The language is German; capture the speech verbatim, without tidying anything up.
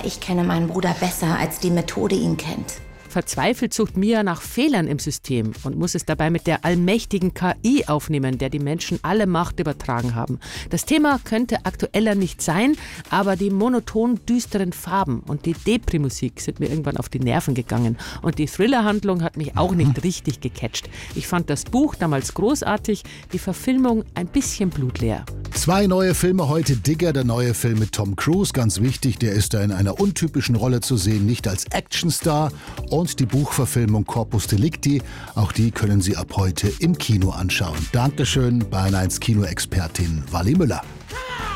ich kenne meinen Bruder besser, als die Methode ihn kennt. Verzweifelt sucht Mia nach Fehlern im System und muss es dabei mit der allmächtigen K I aufnehmen, der die Menschen alle Macht übertragen haben. Das Thema könnte aktueller nicht sein, aber die monoton düsteren Farben und die Depri-Musik sind mir irgendwann auf die Nerven gegangen. Und die Thriller-Handlung hat mich auch nicht richtig gecatcht. Ich fand das Buch damals großartig, die Verfilmung ein bisschen blutleer. Zwei neue Filme heute. Digger, der neue Film mit Tom Cruise. Ganz wichtig, der ist da in einer untypischen Rolle zu sehen, nicht als Actionstar. Und die Buchverfilmung Corpus Delicti, auch die können Sie ab heute im Kino anschauen. Dankeschön, Bayern eins Kinoexpertin Wally Müller.